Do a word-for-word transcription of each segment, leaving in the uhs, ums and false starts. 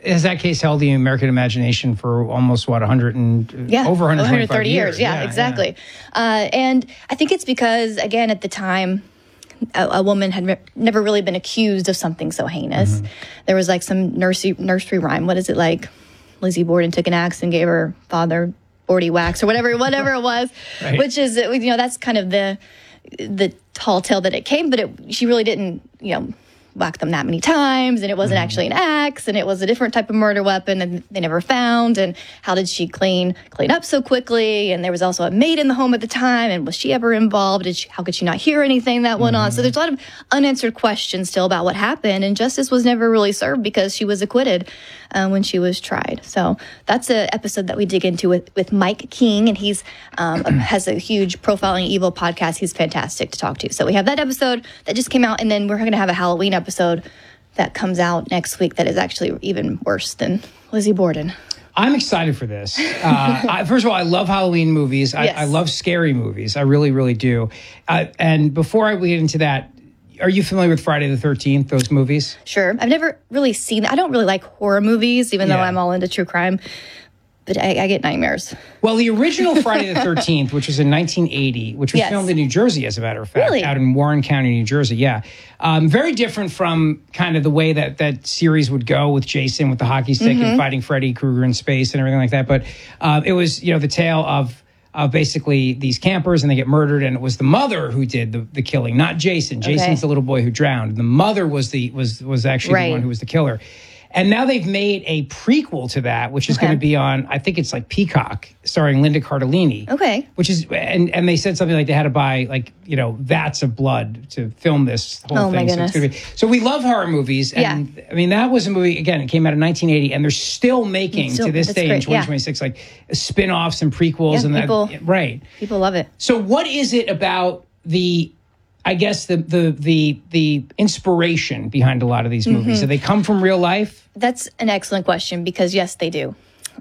has that case held the American imagination for almost, what, one hundred and yeah, over one hundred thirty years. years. Yeah, yeah exactly. Yeah. Uh, and I think it's because, again, at the time, a, a woman had re- never really been accused of something so heinous. Mm-hmm. There was like some nursery, nursery rhyme. What is it like? Lizzie Borden took an axe and gave her father forty whacks or whatever, whatever it was, right. Which is, you know, that's kind of the the tall tale that it came, but it, she really didn't, you know, whack them that many times, and it wasn't mm-hmm. actually an axe, and it was a different type of murder weapon, and they never found. And how did she clean clean up so quickly? And there was also a maid in the home at the time, and was she ever involved? Did she, how could she not hear anything that went mm-hmm. on? So there's a lot of unanswered questions still about what happened, and justice was never really served because she was acquitted uh, when she was tried. So that's an episode that we dig into with, with Mike King, and he's um, has a huge Profiling Evil podcast. He's fantastic to talk to. So we have that episode that just came out, and then we're going to have a Halloween episode episode that comes out next week that is actually even worse than Lizzie Borden. I'm excited for this. Uh, I, first of all, I love Halloween movies. I, yes. I love scary movies. I really, really do. Uh, and before I get into that, are you familiar with Friday the thirteenth, those movies? Sure. I've never really seen, I don't really like horror movies, even yeah. though I'm all into true crime. But I, I get nightmares. Well, the original Friday the thirteenth, which was in nineteen eighty, which was yes. filmed in New Jersey, as a matter of fact, really? out in Warren County, New Jersey. Yeah. Um, very different from kind of the way that that series would go with Jason with the hockey stick mm-hmm. and fighting Freddy Krueger in space and everything like that. But uh, it was, you know, the tale of of basically these campers, and they get murdered, and it was the mother who did the, the killing, not Jason. Jason's okay. the little boy who drowned. The mother was the was was actually right. the one who was the killer. And now they've made a prequel to that, which is okay. going to be on, I think it's like Peacock, starring Linda Cardellini. Okay. Which is, and, and they said something like they had to buy, like, you know, vats of blood to film this whole oh thing. My goodness. So, it's gonna be, so we love horror movies. And yeah. I mean, that was a movie, again, it came out in nineteen eighty, and they're still making, still, to this day great. in twenty twenty-six, yeah. like spin-offs and prequels. Yeah, and people, that. Right. People love it. So what is it about the... I guess the the the the inspiration behind a lot of these movies? Mm-hmm. Do they come from real life? That's an excellent question, because yes, they do.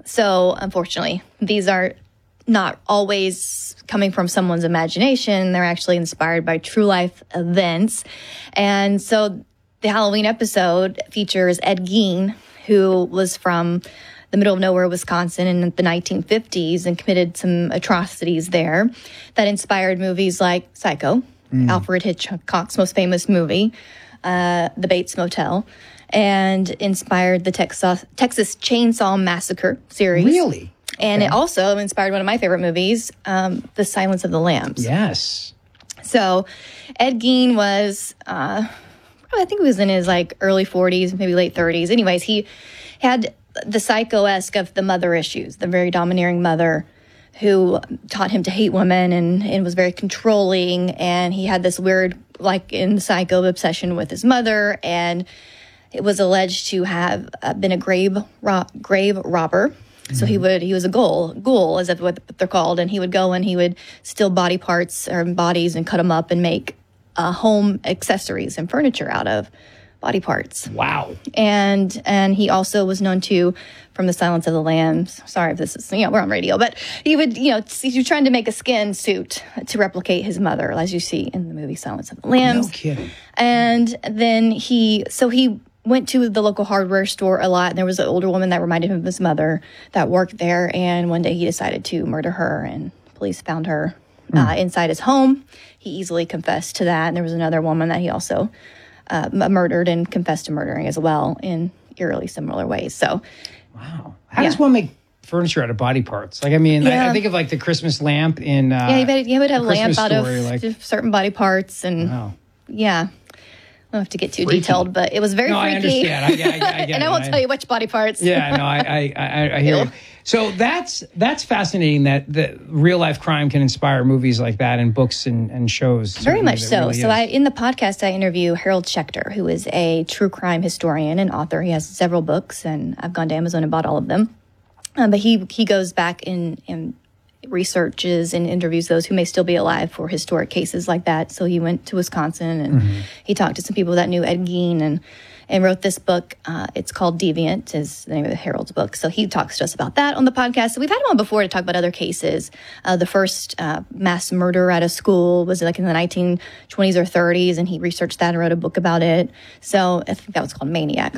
So unfortunately, these are not always coming from someone's imagination. They're actually inspired by true life events. And so the Halloween episode features Ed Gein, who was from the middle of nowhere, Wisconsin in the nineteen fifties and committed some atrocities there that inspired movies like Psycho, Mm. Alfred Hitchcock's most famous movie, uh, The Bates Motel, and inspired the Texas, Texas Chainsaw Massacre series. Really? And okay. it also inspired one of my favorite movies, um, The Silence of the Lambs. Yes. So Ed Gein was, uh, I think he was in his like early forties, maybe late thirties. Anyways, he had the Psycho-esque of the mother issues, the very domineering mother who taught him to hate women and, and was very controlling. And he had this weird, like in Psycho, obsession with his mother. And it was alleged to have uh, been a grave ro- grave robber. Mm-hmm. So he would he was a ghoul, ghoul is what they're called. And he would go and he would steal body parts or bodies and cut them up and make uh, home accessories and furniture out of body parts. Wow. And and he also was known to, from The Silence of the Lambs, sorry if this is, you know, we're on radio, but he would, you know, he was trying to make a skin suit to replicate his mother, as you see in the movie Silence of the Lambs. No kidding. And then he, so he went to the local hardware store a lot, and there was an older woman that reminded him of his mother that worked there, and one day he decided to murder her, and police found her mm. uh, inside his home. He easily confessed to that, and there was another woman that he also Uh, murdered and confessed to murdering as well in eerily similar ways. So, wow. How yeah. does one make furniture out of body parts? Like, I mean, yeah. I, I think of like the Christmas lamp in. Uh, yeah, you would, you would have a lamp out story, of like, certain body parts, and wow. yeah. I don't have to get too freaky. detailed, but it was very no, freaky. I understand. I, I, I get and it. I won't I, tell you which body parts. Yeah, no, I, I, I, I hear you. So that's that's fascinating that the real life crime can inspire movies like that and books and, and shows. Very much so. Really so I, in the podcast, I interview Harold Schechter, who is a true crime historian and author. He has several books, and I've gone to Amazon and bought all of them. Um, but he he goes back and, and researches and interviews those who may still be alive for historic cases like that. So he went to Wisconsin, and mm-hmm. he talked to some people that knew Ed Gein, and and wrote this book. Uh, it's called Deviant, is the name of Harold's book. So he talks to us about that on the podcast. So we've had him on before to talk about other cases. Uh, the first uh, mass murder at a school was like in the nineteen twenties or thirties, and he researched that and wrote a book about it. So I think that was called Maniac.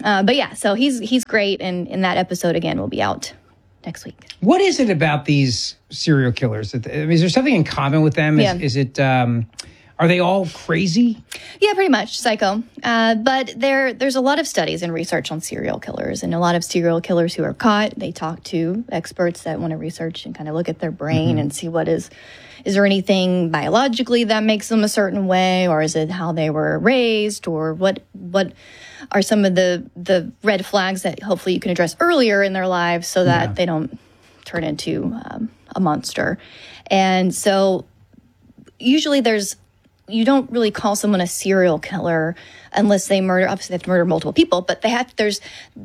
Uh, but yeah, so he's he's great, and, and that episode again will be out next week. What is it about these serial killers? I mean, is there something in common with them? Is, Yeah. is it? Um, are they all crazy? Yeah, pretty much psycho. Uh, but there, there's a lot of studies and research on serial killers, and a lot of serial killers who are caught. They talk to experts that want to research and kind of look at their brain mm-hmm. and see what is, is there anything biologically that makes them a certain way, or is it how they were raised, or what what are some of the the red flags that hopefully you can address earlier in their lives so that Yeah. they don't turn into um, a monster. And so usually there's you don't really call someone a serial killer unless they murder. Obviously, they have to murder multiple people, but they have there's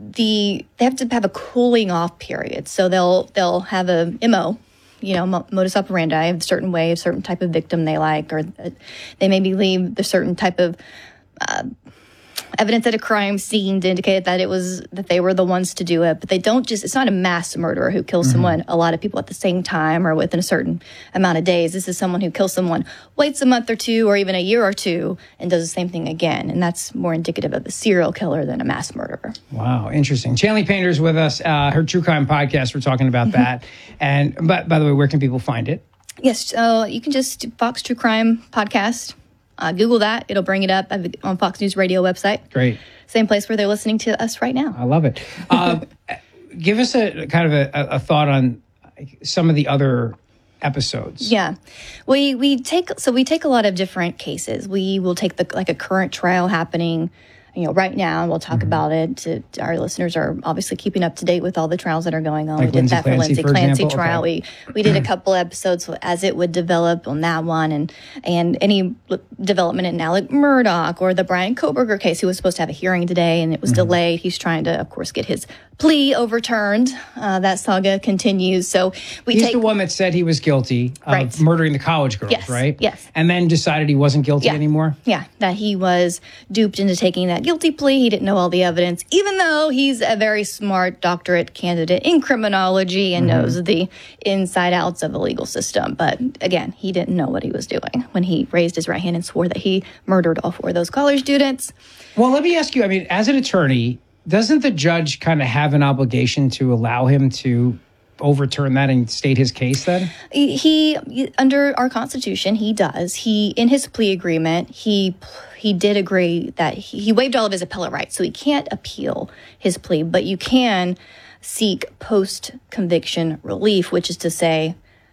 the they have to have a cooling off period. So they'll they'll have a M O, you know, mo- modus operandi, a certain way, a certain type of victim they like, or uh, they maybe leave the certain type of uh, evidence at a crime scene to indicate that it was that they were the ones to do it. But they don't just, it's not a mass murderer who kills mm-hmm. someone, a lot of people at the same time or within a certain amount of days. This is someone who kills someone, waits a month or two or even a year or two and does the same thing again. And that's more indicative of a serial killer than a mass murderer. Wow, interesting. Chanley Painter's with us. Uh, her True Crime podcast, we're talking about mm-hmm. that. And but by the way, where can people find it? Yes, so you can just Fox True Crime podcast. Uh, Google that. It'll bring it up on Fox News Radio website. Great. Same place where they're listening to us right now. I love it. Uh, give us a kind of a, a thought on some of the other episodes. Yeah. We we take so we take a lot of different cases. We will take the like a current trial happening, you know, right now, and we'll talk mm-hmm. about it. To, to our listeners are obviously keeping up to date with all the trials that are going on. Like we did Lindsay that for Clancy, Lindsay for Clancy example? trial. Okay. We we did a couple episodes as it would develop on that one, and and any development in Alec Murdoch or the Brian Koberger case. He was supposed to have a hearing today, and it was mm-hmm. delayed. He's trying to, of course, get his plea overturned. Uh, that saga continues. So we He's take the one that said he was guilty of right. murdering the college girls, yes. right? Yes. And then decided he wasn't guilty yeah. anymore? Yeah, that he was duped into taking that guilty plea. He didn't know all the evidence, even though he's a very smart doctorate candidate in criminology and mm-hmm. knows the inside outs of the legal system. But again, he didn't know what he was doing when he raised his right hand and swore that he murdered all four of those college students. Well, let me ask you, I mean, as an attorney, doesn't the judge kind of have an obligation to allow him to overturn that and state his case then? He, he under our Constitution, he does. He, in his plea agreement, he he did agree that he, he waived all of his appellate rights, so he can't appeal his plea, but you can seek post-conviction relief, which is to say,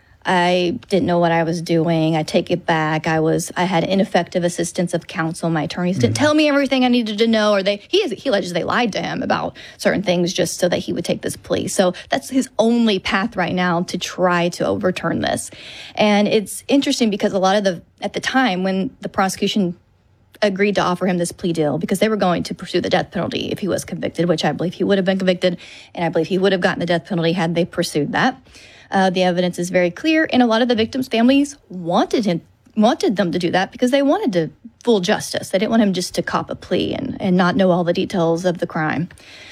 I didn't know what I was doing. I take it back. I was, I had ineffective assistance of counsel. My attorneys didn't mm-hmm. tell me everything I needed to know, or they, he, he alleges they lied to him about certain things just so that he would take this plea. So that's his only path right now to try to overturn this. And it's interesting because a lot of the, at the time when the prosecution agreed to offer him this plea deal, because they were going to pursue the death penalty if he was convicted, which I believe he would have been convicted, and I believe he would have gotten the death penalty had they pursued that. Uh, the evidence is very clear, and a lot of the victims' families wanted him, wanted them to do that because they wanted to full justice. They didn't want him just to cop a plea and, and not know all the details of the crime.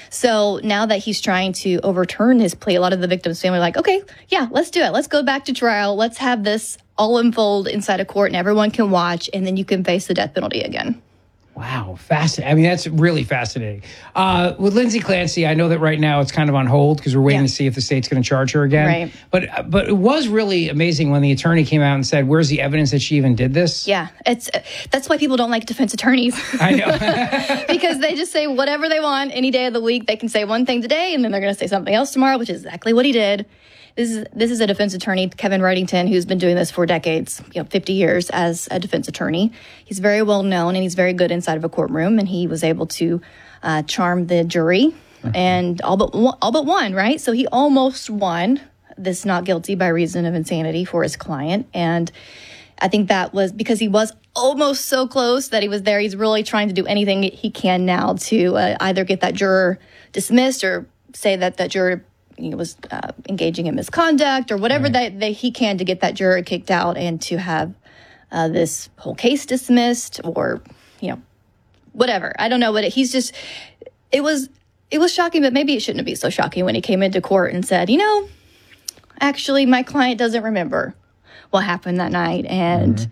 So now that he's trying to overturn his plea, a lot of the victims' family are like, okay, yeah, let's do it. Let's go back to trial. Let's have this all unfold inside a court and everyone can watch, and then you can face the death penalty again. Wow, fascinating. I mean, that's really fascinating. Uh, with Lindsay Clancy, I know that right now it's kind of on hold because we're waiting yeah. to see if the state's going to charge her again. Right. But but it was really amazing when the attorney came out and said, "Where's the evidence that she even did this?" Yeah, it's that's why people don't like defense attorneys. I know. Because they just say whatever they want any day of the week. They can say one thing today and then they're going to say something else tomorrow, which is exactly what he did. This is this is a defense attorney, Kevin Wrightington, who's been doing this for decades, you know, fifty years as a defense attorney. He's very well known and he's very good inside of a courtroom, and he was able to uh, charm the jury mm-hmm. and all but one, all but one, right? So he almost won this not guilty by reason of insanity for his client, and I think that was because he was almost so close that he was there. He's really trying to do anything he can now to uh, either get that juror dismissed or say that that juror you know, was uh, engaging in misconduct or whatever right. that, that he can to get that juror kicked out and to have uh, this whole case dismissed or, you know, whatever. I don't know what it, he's just, it was, it was shocking, but maybe it shouldn't be so shocking when he came into court and said, you know, actually my client doesn't remember what happened that night. And mm-hmm.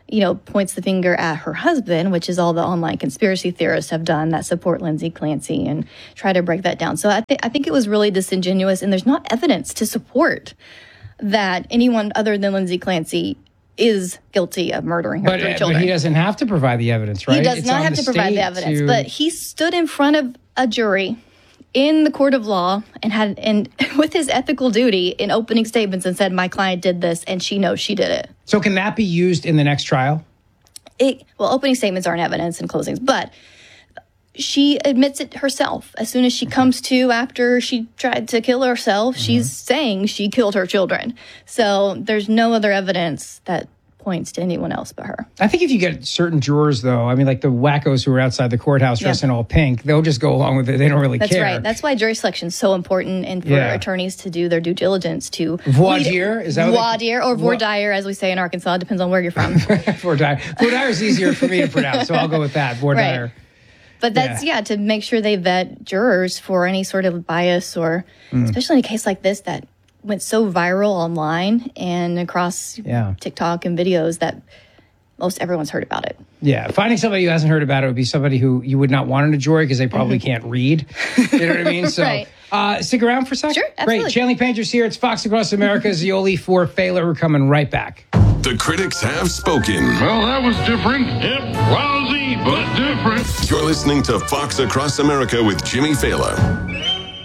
you know, points the finger at her husband, which is all the online conspiracy theorists have done that support Lindsay Clancy and try to break that down. So I, th- I think it was really disingenuous, and there's not evidence to support that anyone other than Lindsay Clancy is guilty of murdering her but, three uh, children. But he doesn't have to provide the evidence, right? He does It's not on have the to provide the state evidence, to- but he stood in front of a jury in the court of law and had, and with his ethical duty in opening statements, and said, my client did this and she knows she did it. So can that be used in the next trial? It, well, opening statements aren't evidence in closings, but she admits it herself. As soon as she comes to after she tried to kill herself, mm-hmm. she's saying she killed her children. So there's no other evidence that points to anyone else but her. I think if you get certain jurors, though, I mean, like the wackos who are outside the courthouse dressed Yeah. in all pink, they'll just go along with it. They don't really That's care. right. That's why jury selection is so important, and for Yeah. attorneys to do their due diligence to voir weed- dire? Is that what voir they- dire or voir Wa- dire, as we say in Arkansas? It depends on where you're from. Voir dire. Voir dire is easier for me to pronounce, so I'll go with that. Voir Right. dire. But that's, yeah. yeah, to make sure they vet jurors for any sort of bias, or Mm. especially in a case like this that went so viral online and across Yeah. TikTok and videos that most everyone's heard about it. Yeah, finding somebody who hasn't heard about it would be somebody who you would not want in a jury because they probably can't read. You know what I mean? So Right. uh, stick around for a second. Sure, absolutely. Great. Chanley Painter's here. It's Fox Across America. Zioli for Failer. We're coming right back. The critics have spoken. Well, that was different. Yep, lousy, but different. You're listening to Fox Across America with Jimmy Fallon.